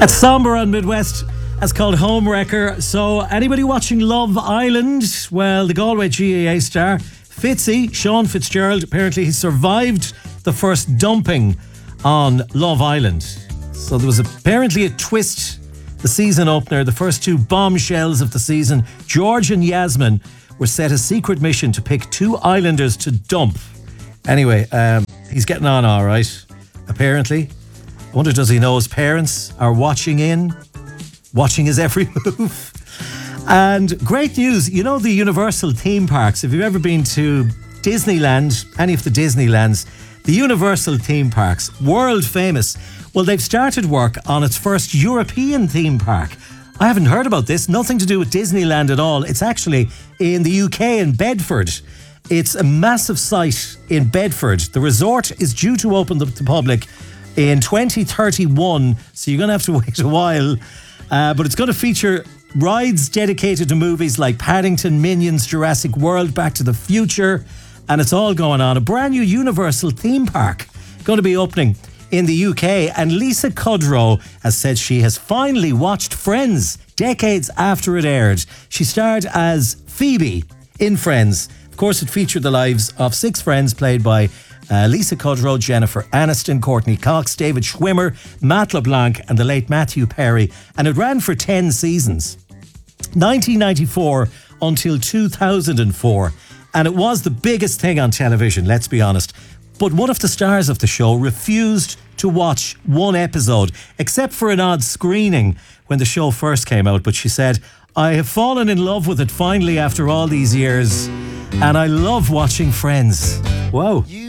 That's Somber on Midwest. That's called Homewrecker. So, anybody watching Love Island? Well, the Galway GAA star, Fitzy, Sean Fitzgerald, apparently he survived the first dumping on Love Island. So, there was apparently a twist. The season opener, the first two bombshells of the season, George and Yasmin, were set a secret mission to pick two islanders to dump. Anyway, he's getting on all right, apparently. I wonder, does he know his parents are watching his every move? And great news, you know the Universal theme parks, if you've ever been to Disneyland, any of the Disneylands, the Universal theme parks, world famous. Well, they've started work on its first European theme park. I haven't heard about this, nothing to do with Disneyland at all. It's actually in the UK, in Bedford. It's a massive site in Bedford. The resort is due to open to the public in 2031, so you're going to have to wait a while. But it's going to feature rides dedicated to movies like Paddington, Minions, Jurassic World, Back to the Future, and it's all going on. A brand new Universal theme park going to be opening in the UK, and Lisa Kudrow has said she has finally watched Friends decades after it aired. She starred as Phoebe in Friends. Of course, it featured the lives of 6 friends played by Lisa Kudrow, Jennifer Aniston, Courtney Cox, David Schwimmer, Matt LeBlanc and the late Matthew Perry, and it ran for 10 seasons, 1994 until 2004, and it was the biggest thing on television, let's be honest. But one of the stars of the show refused to watch one episode, except for an odd screening when the show first came out. But she said, I have fallen in love with it finally after all these years, and I love watching Friends. Whoa.